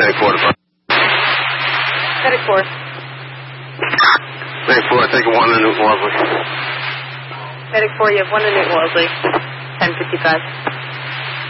Medic 4 to Medic 4. Medic 4, take a 1 to Newton Wellesley. Medic 4, you have 1 to Newton Wellesley. 10:55.